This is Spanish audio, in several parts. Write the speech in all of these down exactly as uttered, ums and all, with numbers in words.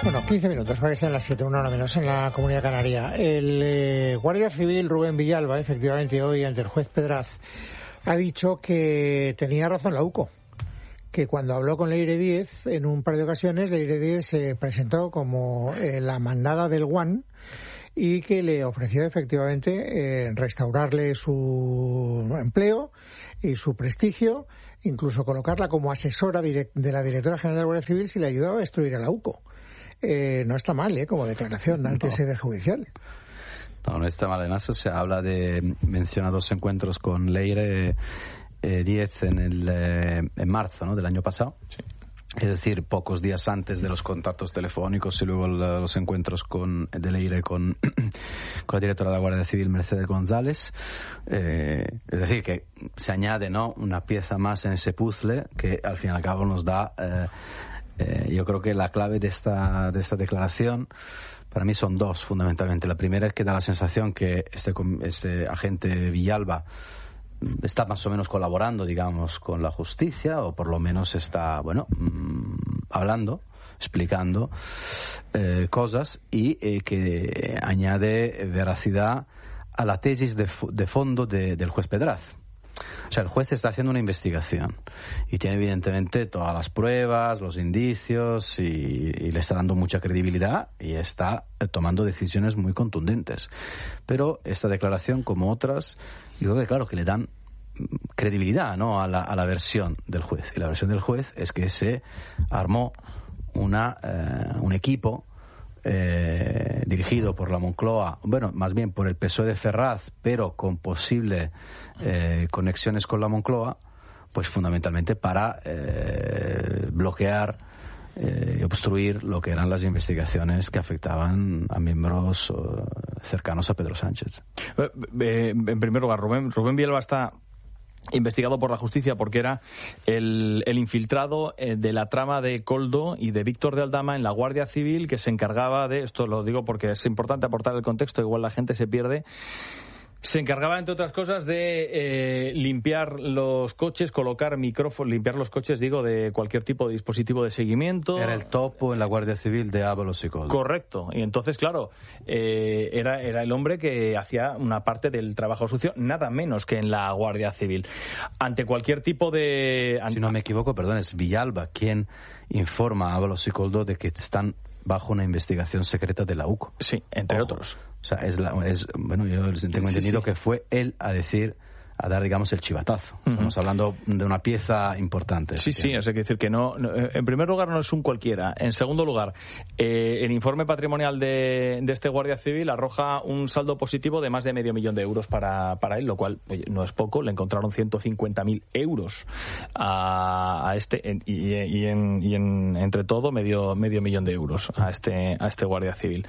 Bueno, quince minutos para que sean las siete, una hora menos en la Comunidad Canaria. El eh, Guardia Civil Rubén Villalba, efectivamente hoy ante el juez Pedraz, ha dicho que tenía razón la U C O, que cuando habló con Leire Díez en un par de ocasiones, Leire Díez se presentó como eh, la mandada del Guan y que le ofreció efectivamente eh, restaurarle su empleo y su prestigio, incluso colocarla como asesora direct- de la directora general de la Guardia Civil si le ayudaba a destruir a la U C O. Eh, no está mal, ¿eh? Como declaración ante no. sede judicial. No, no está mal en eso. Se habla de, menciona dos encuentros con Leire eh, Díez en, el, eh, en marzo, ¿no?, del año pasado. Sí. Es decir, pocos días antes de los contactos telefónicos y luego los encuentros con, de Leire con, con la directora de la Guardia Civil, Mercedes González. Eh, es decir, que se añade, ¿no?, una pieza más en ese puzzle que al fin y al cabo nos da... Eh, Eh, yo creo que la clave de esta, de esta declaración para mí son dos, fundamentalmente. La primera es que da la sensación que este, este agente Villalba está más o menos colaborando, digamos, con la justicia, o por lo menos está, bueno, mmm, hablando, explicando eh, cosas, y eh, que añade veracidad a la tesis de, de fondo de, del juez Pedraz. O sea, el juez está haciendo una investigación y tiene evidentemente todas las pruebas, los indicios, y, y le está dando mucha credibilidad y está tomando decisiones muy contundentes. Pero esta declaración, como otras, yo creo que claro que le dan credibilidad, ¿no?, a la, a la versión del juez. Y la versión del juez es que se armó una, eh, un equipo Eh, dirigido por la Moncloa, bueno, más bien por el P S O E de Ferraz, pero con posible eh, conexiones con la Moncloa, pues fundamentalmente para eh, bloquear y eh, obstruir lo que eran las investigaciones que afectaban a miembros uh, cercanos a Pedro Sánchez. Eh, eh, en primer lugar, Rubén, Rubén Villalba está investigado por la justicia porque era el, el infiltrado eh, de la trama de Koldo y de Víctor de Aldama en la Guardia Civil, que se encargaba de, esto lo digo porque es importante aportar el contexto, igual la gente se pierde, se encargaba, entre otras cosas, de eh, limpiar los coches, colocar micrófonos, limpiar los coches, digo, de cualquier tipo de dispositivo de seguimiento. Era el topo en la Guardia Civil de Ábalos y Koldo. Correcto. Y entonces, claro, eh, era, era el hombre que hacía una parte del trabajo sucio, nada menos que en la Guardia Civil. Ante cualquier tipo de... Si no me equivoco, perdón, es Villalba quien informa a Ábalos y Koldo de que están bajo una investigación secreta de la U C O. Sí, entre Ojo. otros. O sea, es, la, es bueno, yo tengo sí, entendido sí. que fue él a decir, a dar, digamos, el chivatazo. Uh-huh. Estamos hablando de una pieza importante. Sí, sí, eso quiere decir que no, no, en primer lugar no es un cualquiera. En segundo lugar, eh, el informe patrimonial de, de este Guardia Civil arroja un saldo positivo de más de medio millón de euros para, para él, lo cual, oye, no es poco. Le encontraron ciento cincuenta mil euros a, a este, en, y, y, en, y en, entre todo, medio, medio millón de euros a este, a este Guardia Civil.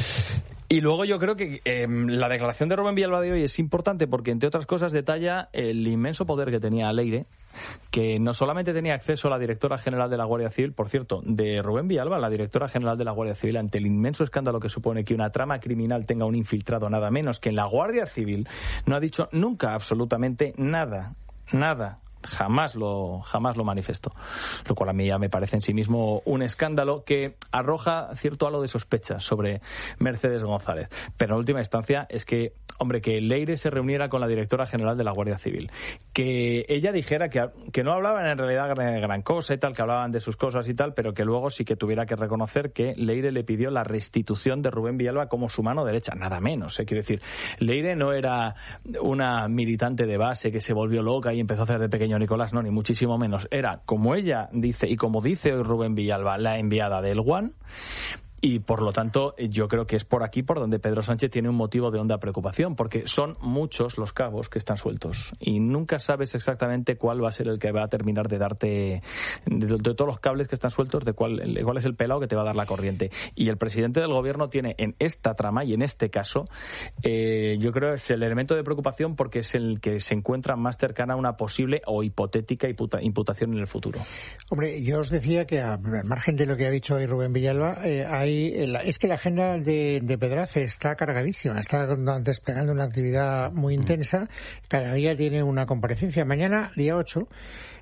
Y luego yo creo que eh, la declaración de Rubén Villalba de hoy es importante porque, entre otras cosas, detalla el inmenso poder que tenía Leire, que no solamente tenía acceso a la directora general de la Guardia Civil, por cierto, de Rubén Villalba, la directora general de la Guardia Civil, ante el inmenso escándalo que supone que una trama criminal tenga un infiltrado, nada menos que en la Guardia Civil, no ha dicho nunca absolutamente nada, nada. Jamás lo, jamás lo manifestó. Lo cual a mí ya me parece en sí mismo un escándalo que arroja cierto halo de sospecha sobre Mercedes González. Pero en última instancia es que, hombre, que Leire se reuniera con la directora general de la Guardia Civil, que ella dijera que, que no hablaban en realidad gran, gran cosa y tal, que hablaban de sus cosas y tal, pero que luego sí que tuviera que reconocer que Leire le pidió la restitución de Rubén Villalba como su mano derecha, nada menos. ¿eh? Quiero decir, Leire no era una militante de base que se volvió loca y empezó a hacer de pequeño Nicolás, no, ni muchísimo menos. Era, como ella dice, y como dice hoy Rubén Villalba, la enviada del Guan. Y, por lo tanto, yo creo que es por aquí por donde Pedro Sánchez tiene un motivo de honda preocupación, porque son muchos los cabos que están sueltos y nunca sabes exactamente cuál va a ser el que va a terminar de darte, de, de todos los cables que están sueltos, de cuál, cuál es el pelado que te va a dar la corriente. Y el presidente del gobierno tiene en esta trama y en este caso, eh, yo creo que es el elemento de preocupación porque es el que se encuentra más cercana a una posible o hipotética imputa, imputación en el futuro. Hombre, yo os decía que, al margen de lo que ha dicho hoy Rubén Villalba, eh, hay es que la agenda de, de Pedraz está cargadísima, está desplegando una actividad muy intensa, cada día tiene una comparecencia. Mañana, día ocho,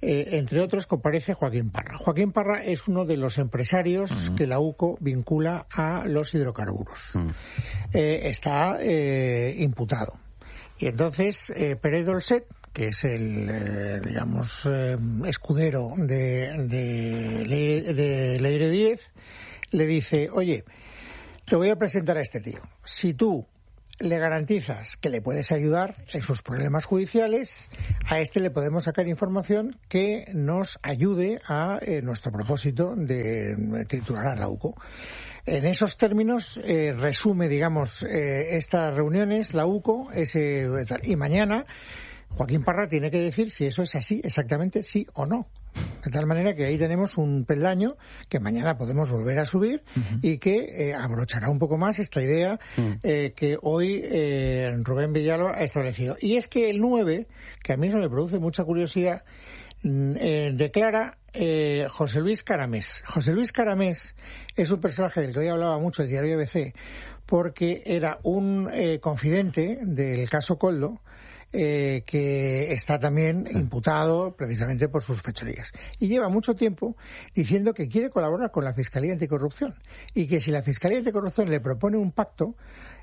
Eh, entre otros, comparece Joaquín Parra. Joaquín Parra es uno de los empresarios uh-huh. que la U C O vincula a los hidrocarburos. Uh-huh. Eh, está eh, imputado. Y entonces, eh, Pérez Dolcet, que es el, eh, digamos, eh, escudero de, de, de, de Leire Díez, le dice, oye, te voy a presentar a este tío. Si tú le garantizas que le puedes ayudar en sus problemas judiciales, a este le podemos sacar información que nos ayude a eh, nuestro propósito de titular a la U C O. En esos términos eh, resume, digamos, eh, estas reuniones, la U C O, ese, y mañana Joaquín Parra tiene que decir si eso es así, exactamente sí o no. De tal manera que ahí tenemos un peldaño que mañana podemos volver a subir uh-huh. y que eh, abrochará un poco más esta idea uh-huh. eh, que hoy eh, Rubén Villalba ha establecido. Y es que el nueve, que a mí eso me produce mucha curiosidad, eh, declara eh, José Luis Caramés. José Luis Caramés es un personaje del que hoy hablaba mucho el diario B C, porque era un eh, confidente del caso Koldo, Eh, que está también imputado precisamente por sus fechorías. Y lleva mucho tiempo diciendo que quiere colaborar con la Fiscalía Anticorrupción y que si la Fiscalía Anticorrupción le propone un pacto,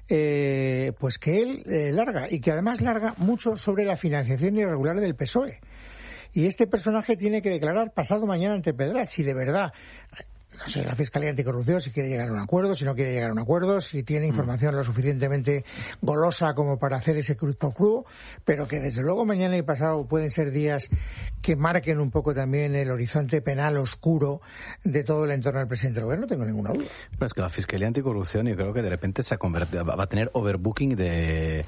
eh, pues que él eh, larga, y que además larga mucho sobre la financiación irregular del P S O E. Y este personaje tiene que declarar pasado mañana ante Pedraz si de verdad, no sé, la Fiscalía Anticorrupción, si quiere llegar a un acuerdo, si no quiere llegar a un acuerdo, si tiene información lo suficientemente golosa como para hacer ese cruz pro quo, pero que desde luego mañana y pasado pueden ser días que marquen un poco también el horizonte penal oscuro de todo el entorno del presidente del gobierno, no tengo ninguna duda. Pero es que la Fiscalía Anticorrupción yo creo que de repente se ha convertido, va a tener overbooking de,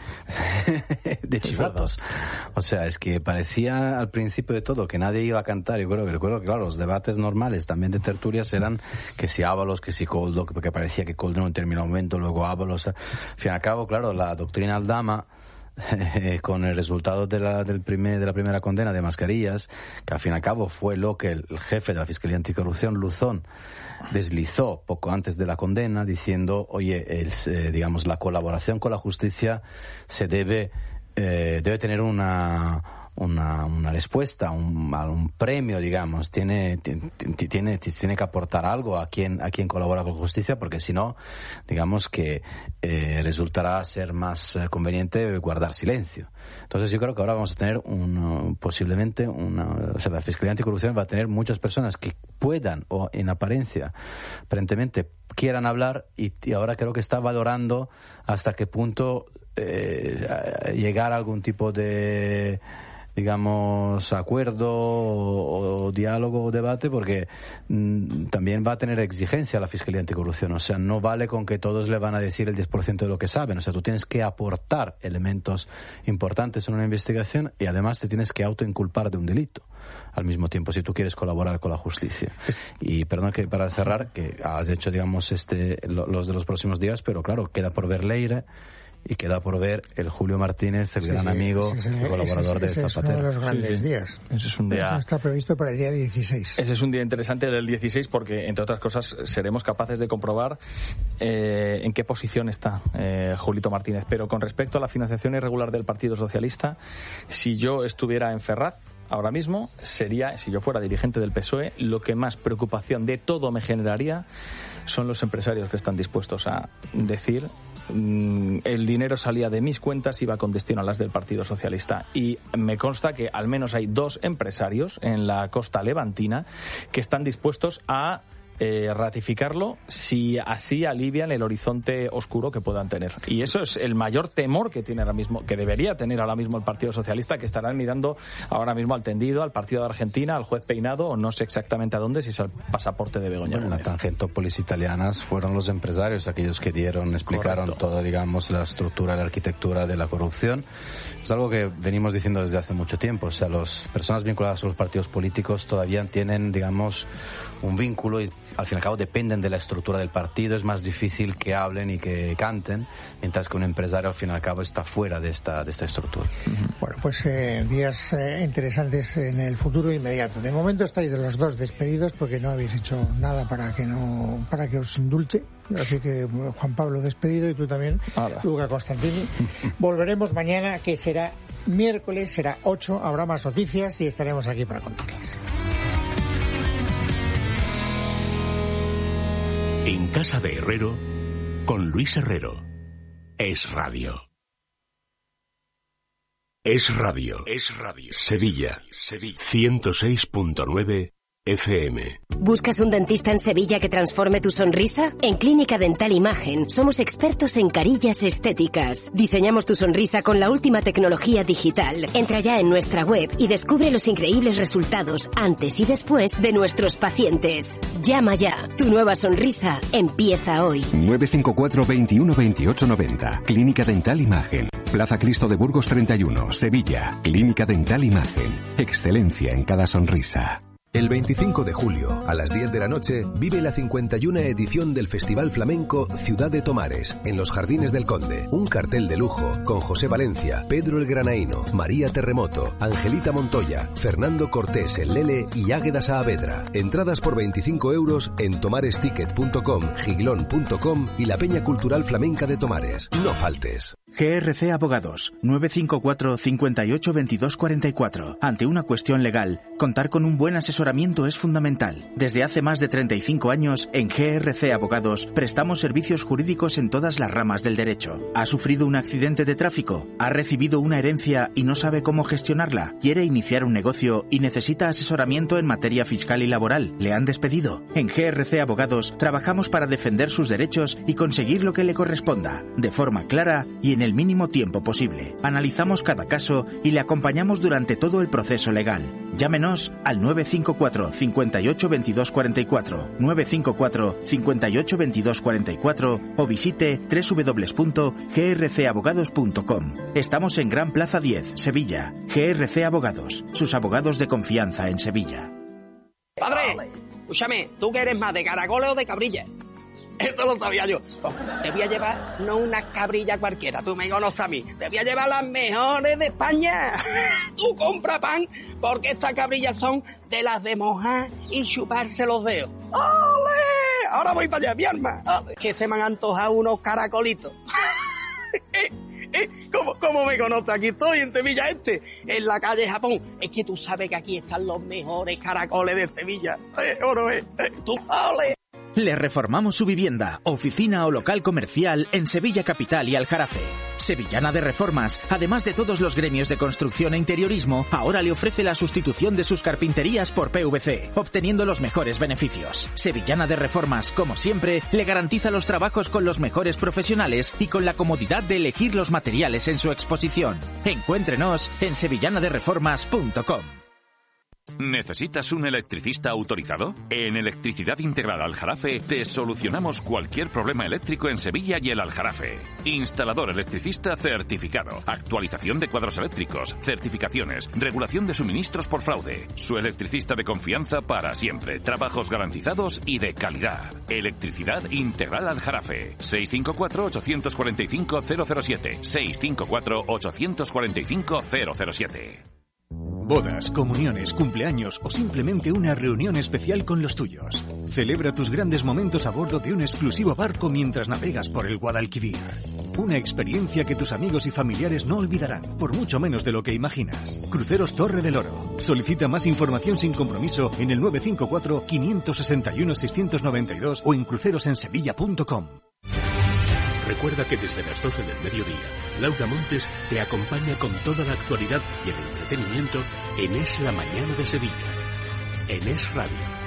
de chivatos. O sea, es que parecía al principio de todo que nadie iba a cantar. Yo creo que recuerdo que, claro, los debates normales también de tertulias eran que si Ábalos, que si Koldo, porque parecía que Koldo en un determinado momento, luego Ábalos. Al fin y al cabo, claro, la doctrina Aldama, eh, con el resultado de la, del primer, de la primera condena de Mascarillas, que al fin y al cabo fue lo que el, el jefe de la Fiscalía Anticorrupción, Luzón, deslizó poco antes de la condena, diciendo, oye, el, eh, digamos, la colaboración con la justicia se debe, eh, debe tener una... Una, una respuesta, un, un premio, digamos, tiene, tiene, tiene que aportar algo a quien, a quien colabora con justicia, porque si no, digamos que eh, resultará ser más conveniente guardar silencio. Entonces yo creo que ahora vamos a tener un, posiblemente una, o sea, la Fiscalía Anticorrupción va a tener muchas personas que puedan, o en apariencia, aparentemente quieran hablar, y, y ahora creo que está valorando hasta qué punto eh, llegar a algún tipo de, digamos, acuerdo o, o diálogo o debate, porque mmm, también va a tener exigencia la Fiscalía Anticorrupción. O sea, no vale con que todos le van a decir el diez por ciento de lo que saben. O sea, tú tienes que aportar elementos importantes en una investigación y además te tienes que autoinculpar de un delito al mismo tiempo, si tú quieres colaborar con la justicia. Y perdón que para cerrar, que has hecho, digamos, este los de los próximos días, pero claro, queda por ver Leire y queda por ver el Julio Martínez, el sí, gran amigo y colaborador ese, ese de Zapatero. Es uno de los grandes sí, sí. días. Ese es un día... Eso está previsto para el día dieciséis. Ese es un día interesante del dieciséis porque, entre otras cosas, seremos capaces de comprobar eh, en qué posición está eh, Julito Martínez. Pero con respecto a la financiación irregular del Partido Socialista, si yo estuviera en Ferraz, ahora mismo, sería, si yo fuera dirigente del P S O E, lo que más preocupación de todo me generaría son los empresarios que están dispuestos a decir mmm, el dinero salía de mis cuentas y iba con destino a las del Partido Socialista. Y me consta que al menos hay dos empresarios en la costa levantina que están dispuestos a Eh, ratificarlo si así alivian el horizonte oscuro que puedan tener. Y eso es el mayor temor que tiene ahora mismo, que debería tener ahora mismo el Partido Socialista, que estarán mirando ahora mismo al tendido, al partido de Argentina, al juez Peinado, o no sé exactamente a dónde, si es al pasaporte de Begoña. Bueno, en la Tangentopólis italianas fueron los empresarios aquellos que dieron, explicaron Correcto. Toda, digamos, la estructura, la arquitectura de la corrupción. Es algo que venimos diciendo desde hace mucho tiempo. O sea, las personas vinculadas a los partidos políticos todavía tienen, digamos, un vínculo y al fin y al cabo dependen de la estructura del partido, es más difícil que hablen y que canten, mientras que un empresario al fin y al cabo está fuera de esta, de esta estructura. Bueno, pues eh, días eh, interesantes en el futuro inmediato. De momento estáis de los dos despedidos porque no habéis hecho nada para que no para que os indulte. Así que Juan Pablo despedido y tú también, Hola. Luca Constantini. Volveremos mañana, que será miércoles, será ocho, habrá más noticias y estaremos aquí para contarlas. En casa de Herrero, con Luis Herrero. Es radio. Es radio. Es radio. Sevilla. Sevilla. ciento seis punto nueve F M. ¿Buscas un dentista en Sevilla que transforme tu sonrisa? En Clínica Dental Imagen somos expertos en carillas estéticas. Diseñamos tu sonrisa con la última tecnología digital. Entra ya en nuestra web y descubre los increíbles resultados antes y después de nuestros pacientes. Llama ya. Tu nueva sonrisa empieza hoy. nueve cinco cuatro, veintiuno, veintiocho, noventa. Clínica Dental Imagen. Plaza Cristo de Burgos treinta y uno, Sevilla. Clínica Dental Imagen. Excelencia en cada sonrisa. El veinticinco de julio, a las diez de la noche, vive la cincuenta y una edición del Festival Flamenco Ciudad de Tomares, en los Jardines del Conde. Un cartel de lujo con José Valencia, Pedro el Granaíno, María Terremoto, Angelita Montoya, Fernando Cortés el Lele y Águeda Saavedra. Entradas por veinticinco euros en tomaresticket punto com, giglón punto com y la Peña Cultural Flamenca de Tomares. No faltes. G R C Abogados, nueve cinco cuatro, cincuenta y ocho, veintidós, cuarenta y cuatro. Ante una cuestión legal, contar con un buen asesoramiento es fundamental. Desde hace más de treinta y cinco años, en G R C Abogados, prestamos servicios jurídicos en todas las ramas del derecho. ¿Ha sufrido un accidente de tráfico? ¿Ha recibido una herencia y no sabe cómo gestionarla? ¿Quiere iniciar un negocio y necesita asesoramiento en materia fiscal y laboral? ¿Le han despedido? En G R C Abogados, trabajamos para defender sus derechos y conseguir lo que le corresponda, de forma clara y en el mínimo tiempo posible. Analizamos cada caso y le acompañamos durante todo el proceso legal. Llámenos al nueve cinco cuatro, cincuenta y ocho, veintidós, cuarenta y cuatro, nueve cinco cuatro, cincuenta y ocho, veintidós, cuarenta y cuatro o visite doble u doble u doble u punto g r c abogados punto com. Estamos en Gran Plaza diez, Sevilla. G R C Abogados, sus abogados de confianza en Sevilla. Padre, escúchame, ¿tú qué eres más, de caracoles o de cabrilla? Eso lo sabía yo. Te voy a llevar no una cabrilla cualquiera, tú me conoces a mí. Te voy a llevar las mejores de España. Tú compra pan, porque estas cabrillas son de las de mojar y chuparse los dedos. ¡Ole! Ahora voy para allá, mi arma. ¡Ole! Que se me han antojado unos caracolitos. ¿Cómo, ¿Cómo me conoces? Aquí estoy, en Sevilla Este, en la calle Japón. Es que tú sabes que aquí están los mejores caracoles de Sevilla. Eh, oro, eh, eh, tú, ¡ole! Le reformamos su vivienda, oficina o local comercial en Sevilla Capital y Aljarafe. Sevillana de Reformas, además de todos los gremios de construcción e interiorismo, ahora le ofrece la sustitución de sus carpinterías por P V C, obteniendo los mejores beneficios. Sevillana de Reformas, como siempre, le garantiza los trabajos con los mejores profesionales y con la comodidad de elegir los materiales en su exposición. Encuéntrenos en sevillana de reformas punto com. ¿Necesitas un electricista autorizado? En Electricidad Integral Aljarafe te solucionamos cualquier problema eléctrico en Sevilla y el Aljarafe. Instalador electricista certificado, actualización de cuadros eléctricos, certificaciones, regulación de suministros por fraude. Su electricista de confianza para siempre, trabajos garantizados y de calidad. Electricidad Integral Aljarafe. seis cinco cuatro, ocho cuatro cinco, cero cero siete. seis cinco cuatro, ocho cuatro cinco, cero cero siete. Bodas, comuniones, cumpleaños o simplemente una reunión especial con los tuyos. Celebra tus grandes momentos a bordo de un exclusivo barco mientras navegas por el Guadalquivir. Una experiencia que tus amigos y familiares no olvidarán, por mucho menos de lo que imaginas. Cruceros Torre del Oro. Solicita más información sin compromiso en el nueve cinco cuatro, cinco seis uno, seis nueve dos o en crucerosensevilla punto com. Recuerda que desde las doce del mediodía, Laura Montes te acompaña con toda la actualidad y el entretenimiento en Es la Mañana de Sevilla, en Es Radio.